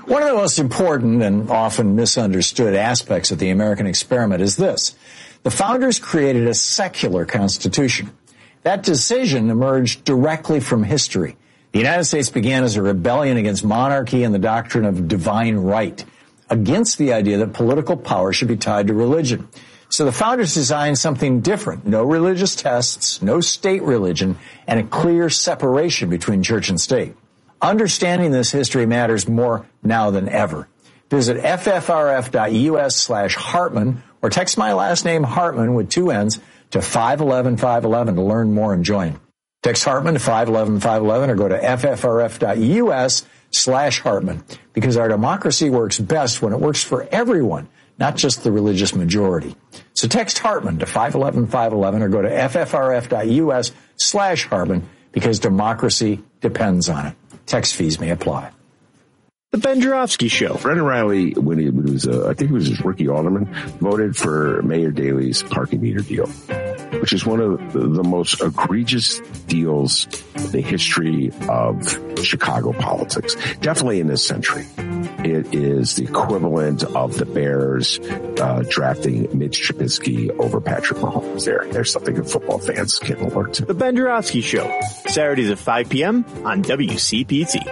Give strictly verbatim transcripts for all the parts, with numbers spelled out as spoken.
One of the most important and often misunderstood aspects of the American experiment is this. The founders created a secular constitution. That decision emerged directly from history. The United States began as a rebellion against monarchy and the doctrine of divine right, against the idea that political power should be tied to religion. So the founders designed something different. No religious tests, no state religion, and a clear separation between church and state. Understanding this history matters more now than ever. Visit ffrf.us slash Hartman or text my last name Hartman with two N's to five eleven five eleven to learn more and join. Text Hartman to five eleven five eleven or go to ffrf.us slash Hartman because our democracy works best when it works for everyone, not just the religious majority. So text Hartman to five eleven five eleven or go to ffrf.us slash Hartman because democracy depends on it. Text fees may apply. The Ben Joravsky Show. Brendan Riley, when he was, uh, I think he was his rookie alderman, voted for Mayor Daley's parking meter deal, which is one of the, the most egregious deals in the history of Chicago politics. Definitely in this century. It is the equivalent of the Bears uh, drafting Mitch Trubisky over Patrick Mahomes. There, there's something that football fans can alert to. The Ben Joravsky Show, Saturdays at five p.m. on W C P T.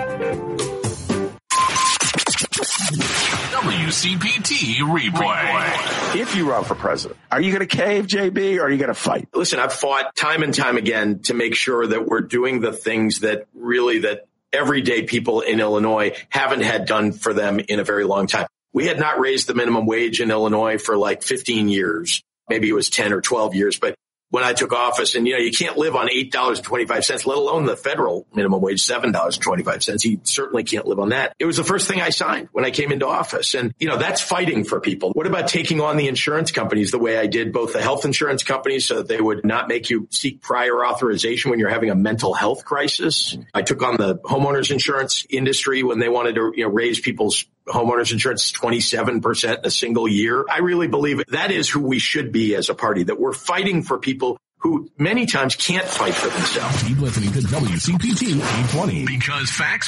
W C P T replay. If you run for president, are you going to cave, J B, or are you going to fight? Listen, I've fought time and time again to make sure that we're doing the things that really that everyday people in Illinois haven't had done for them in a very long time. We had not raised the minimum wage in Illinois for like fifteen years. Maybe it was ten or twelve years, but when I took office, and you know, you can't live on eight dollars and twenty-five cents, let alone the federal minimum wage, seven dollars and twenty-five cents. You certainly can't live on that. It was the first thing I signed when I came into office. And, you know, that's fighting for people. What about taking on the insurance companies the way I did, both the health insurance companies so that they would not make you seek prior authorization when you're having a mental health crisis? I took on the homeowners insurance industry when they wanted to, you know, raise people's homeowners insurance twenty-seven percent in a single year. I really believe that is who we should be as a party, that we're fighting for people who many times can't fight for themselves. Keep listening to W C P T eight twenty because facts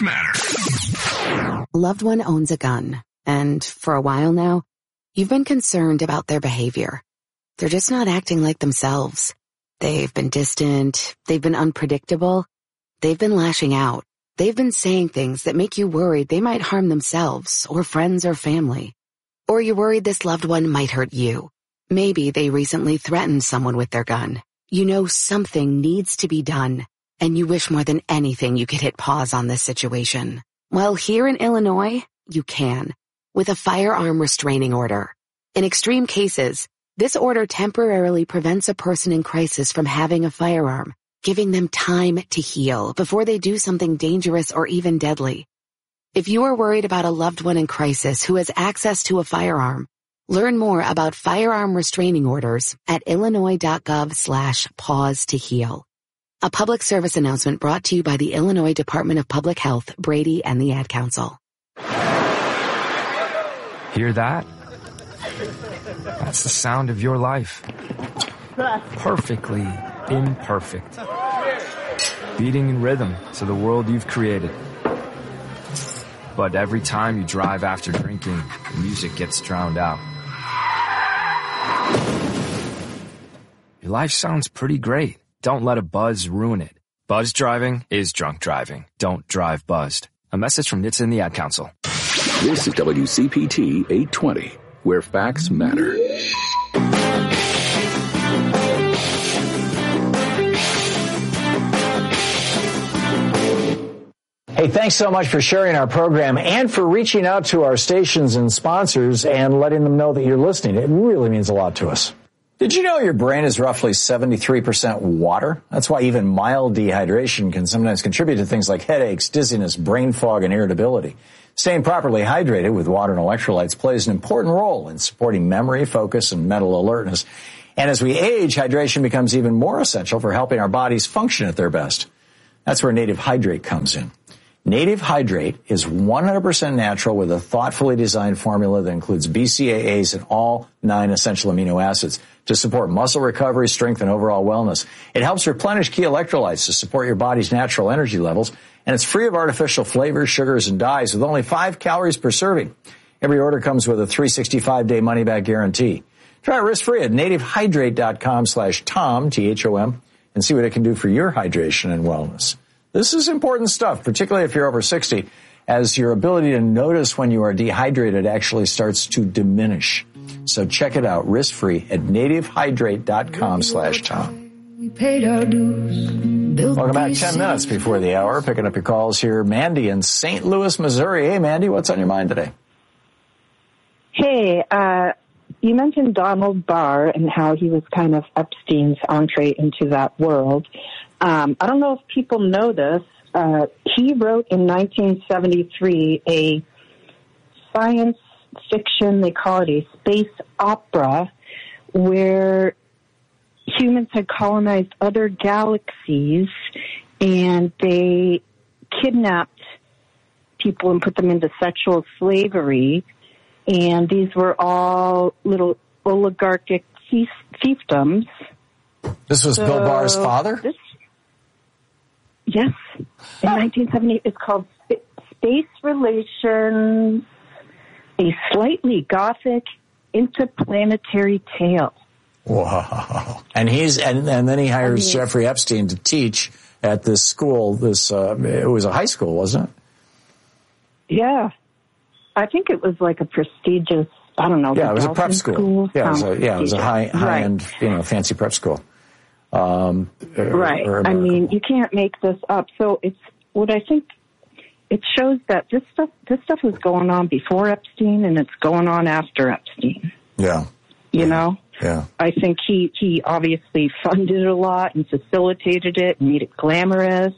matter. Loved one owns a gun, and for a while now, you've been concerned about their behavior. They're just not acting like themselves. They've been distant. They've been unpredictable. They've been lashing out. They've been saying things that make you worried they might harm themselves or friends or family. Or you're worried this loved one might hurt you. Maybe they recently threatened someone with their gun. You know something needs to be done, and you wish more than anything you could hit pause on this situation. Well, here in Illinois, you can, with a firearm restraining order. In extreme cases, this order temporarily prevents a person in crisis from having a firearm, giving them time to heal before they do something dangerous or even deadly. If you are worried about a loved one in crisis who has access to a firearm, learn more about firearm restraining orders at illinois.gov slash pause to heal. A public service announcement brought to you by the Illinois Department of Public Health, Brady, and the Ad Council. Hear that? That's the sound of your life. Perfectly imperfect. Beating in rhythm to the world you've created. But every time you drive after drinking, the music gets drowned out. Your life sounds pretty great. Don't let a buzz ruin it. Buzz driving is drunk driving. Don't drive buzzed. A message from N H T S A and the Ad Council. This is W C P T eight twenty, where facts matter. Hey, thanks so much for sharing our program and for reaching out to our stations and sponsors and letting them know that you're listening. It really means a lot to us. Did you know your brain is roughly seventy-three percent water? That's why even mild dehydration can sometimes contribute to things like headaches, dizziness, brain fog, and irritability. Staying properly hydrated with water and electrolytes plays an important role in supporting memory, focus, and mental alertness. And as we age, hydration becomes even more essential for helping our bodies function at their best. That's where Native Hydrate comes in. Native Hydrate is one hundred percent natural with a thoughtfully designed formula that includes B C A As and all nine essential amino acids to support muscle recovery, strength, and overall wellness. It helps replenish key electrolytes to support your body's natural energy levels And it's free of artificial flavors, sugars, and dyes with only five calories per serving. Every order comes with a three hundred sixty-five day money-back guarantee. Try it risk-free at nativehydrate.com slash Tom, T H O M, and see what it can do for your hydration and wellness. This is important stuff, particularly if you're over sixty, as your ability to notice when you are dehydrated actually starts to diminish. So check it out, risk-free at nativehydrate.com slash Tom. We paid our dues. Welcome back. Ten minutes before the hour. Picking up your calls here. Mandy in Saint Louis, Missouri. Hey, Mandy, what's on your mind today? Hey, uh, you mentioned Donald Barr and how he was kind of Epstein's entree into that world. Um, I don't know if people know this. Uh, he wrote in nineteen seventy-three a science fiction, they call it a space opera, where humans had colonized other galaxies and they kidnapped people and put them into sexual slavery. And these were all little oligarchic fief- fiefdoms. This was so, Bill Barr's father? This, yes. In nineteen seventy, it's called Space Relations, a slightly gothic interplanetary tale. Wow. And he's and, and then he hires I mean, Jeffrey Epstein to teach at this school. This uh, it was a high school, wasn't it? Yeah. I think it was like a prestigious, I don't know. Yeah, it was a prep school. school. Yeah, it was a, yeah, it was a high, high end, right. you know, fancy prep school. Um, right. I mean, you can't make this up. So it's what I think it shows that this stuff, this stuff was going on before Epstein and it's going on after Epstein. Yeah. You know? Yeah. I think he, he obviously funded it a lot and facilitated it and made it glamorous,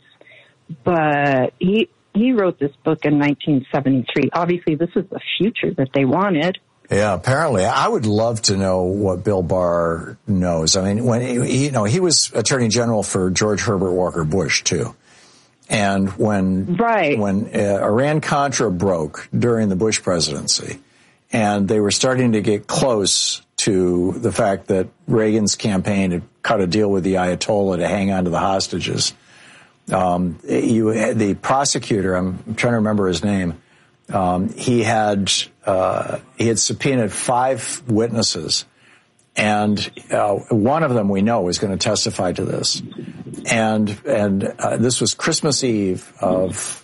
but he, He wrote this book in nineteen seventy-three. Obviously, this is the future that they wanted. Yeah, apparently. I would love to know what Bill Barr knows. I mean, when he, you know, he was Attorney General for George Herbert Walker Bush, too. And when, right. when uh, Iran-Contra broke during the Bush presidency, and they were starting to get close to the fact that Reagan's campaign had cut a deal with the Ayatollah to hang on to the hostages, Um, you, the prosecutor, I'm trying to remember his name, um, he had, uh, he had subpoenaed five witnesses, and, uh, one of them we know was going to testify to this. And, and, uh, this was Christmas Eve of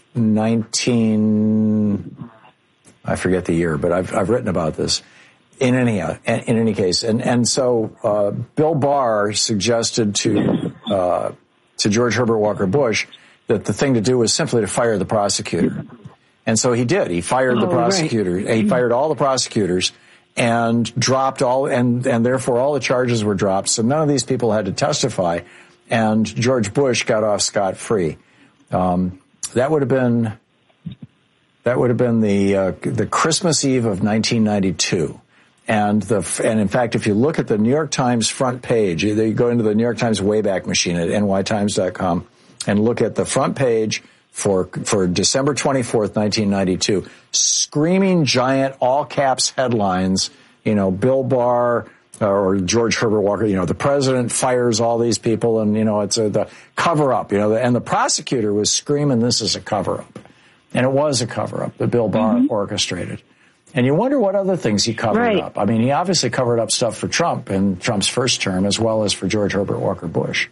nineteen, I forget the year, but I've, I've written about this. In any, uh, in any case. And, and so, uh, Bill Barr suggested to, uh, to George Herbert Walker Bush that the thing to do was simply to fire the prosecutor. And so he did. He fired oh, the prosecutor. Right. He fired all the prosecutors and dropped all, and, and therefore all the charges were dropped. So none of these people had to testify. And George Bush got off scot-free. Um, that would have been, that would have been the, uh, the Christmas Eve of nineteen ninety-two. And the and in fact, if you look at the New York Times front page, you go into the New York Times Wayback Machine at N Y Times dot com and look at the front page for for December twenty-fourth, nineteen ninety-two, screaming giant all caps headlines. You know, Bill Barr or George Herbert Walker. You know, the president fires all these people, and you know it's a, the cover up. You know, and the prosecutor was screaming, "This is a cover up," and it was a cover up that Bill Barr mm-hmm. orchestrated. And you wonder what other things he covered right. up. I mean, he obviously covered up stuff for Trump in Trump's first term as well as for George Herbert Walker Bush.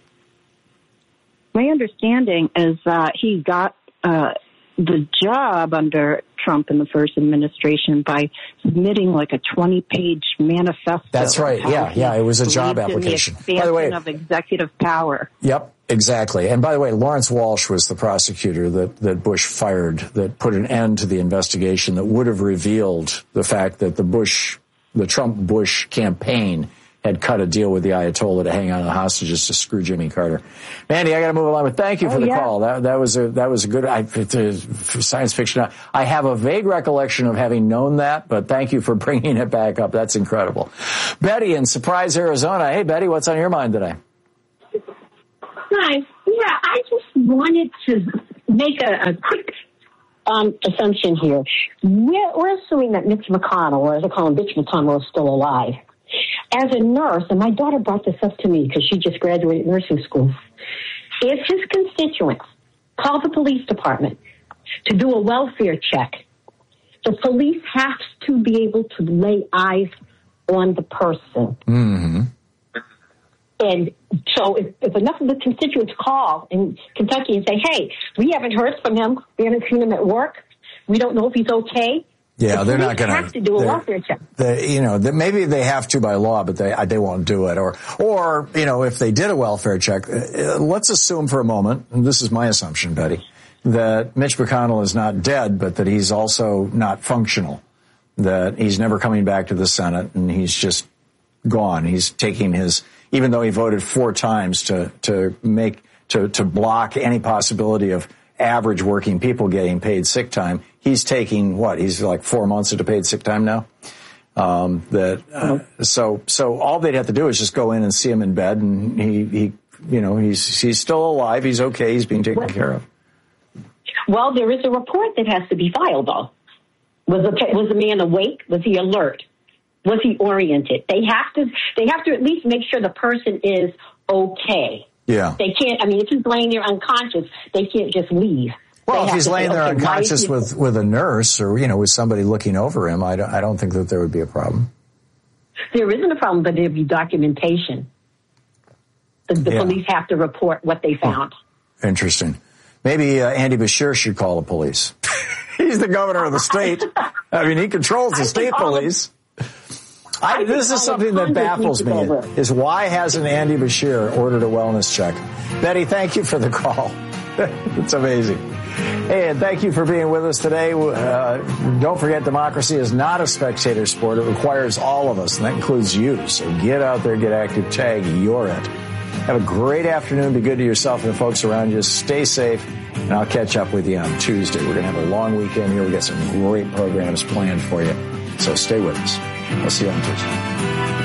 My understanding is that he got uh, the job under Trump in the first administration by submitting like a twenty-page manifesto. That's right. Yeah, yeah. It was a job application. The by the way, of executive power. Yep, exactly. And by the way, Lawrence Walsh was the prosecutor that, that Bush fired that put an end to the investigation that would have revealed the fact that the Bush, the Trump-Bush campaign had cut a deal with the Ayatollah to hang on to the hostages to screw Jimmy Carter. Mandy, I got to move along, but thank you for oh, the yeah. call. That that was a that was a good I, for science fiction. I have a vague recollection of having known that, but thank you for bringing it back up. That's incredible. Betty in Surprise, Arizona. Hey, Betty, what's on your mind today? Hi. Yeah, I just wanted to make a, a quick um, assumption here. We're, we're assuming that Mitch McConnell, or as I call him, Mitch McConnell, is still alive. As a nurse, and my daughter brought this up to me because she just graduated nursing school, if his constituents call the police department to do a welfare check. The police have to be able to lay eyes on the person. Mm-hmm. And so if, if enough of the constituents call in Kentucky and say, hey, we haven't heard from him, we haven't seen him at work, we don't know if he's okay. Yeah, the they're not going to have to do a welfare check. They, you know, they, maybe they have to by law, but they they won't do it. Or, or you know, if they did a welfare check, uh, let's assume for a moment, and this is my assumption, Betty, that Mitch McConnell is not dead, but that he's also not functional, that he's never coming back to the Senate, and he's just gone. He's taking his, even though he voted four times to to make to to block any possibility of average working people getting paid sick time, he's taking what? He's like four months into paid sick time now. Um, that uh, so so all they'd have to do is just go in and see him in bed, and he he you know he's he's still alive. He's okay. He's being taken care of. Well, there is a report that has to be filed, though. Was the was the man awake? Was he alert? Was he oriented? They have to they have to at least make sure the person is okay. Yeah. They can't, I mean, if he's laying there unconscious, they can't just leave. Well, if he's laying say, there okay, unconscious with, with a nurse or, you know, with somebody looking over him, I don't, I don't think that there would be a problem. There isn't a problem, but there'd be documentation. The, the yeah. police have to report what they found. Oh, interesting. Maybe uh, Andy Beshear should call the police. He's the governor of the state. I mean, he controls the state police. I, this is something that baffles me, is why hasn't Andy Beshear ordered a wellness check? Betty, thank you for the call. It's amazing. Hey, and thank you for being with us today. Uh, don't forget, democracy is not a spectator sport. It requires all of us, and that includes you. So get out there, get active, tag, you're it. Have a great afternoon. Be good to yourself and the folks around you. Stay safe, and I'll catch up with you on Tuesday. We're going to have a long weekend here. We've got some great programs planned for you. So stay with us. I'll see you on Tuesday.